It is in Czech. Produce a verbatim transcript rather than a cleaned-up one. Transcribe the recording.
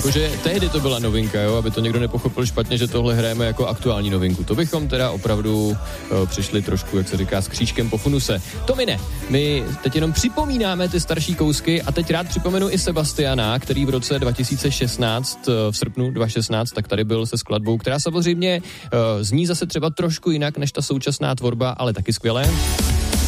Jakože tehdy to byla novinka, jo, aby to někdo nepochopil špatně, že tohle hrajeme jako aktuální novinku. To bychom teda opravdu jo, přišli trošku, jak se říká, s křížkem po funuse. To my ne. My teď jenom připomínáme ty starší kousky a teď rád připomenu i Sebastiana, který v roce dva tisíce šestnáct, v srpnu dva tisíce šestnáct, tak tady byl se skladbou, která samozřejmě uh, zní zase třeba trošku jinak než ta současná tvorba, ale taky skvěle.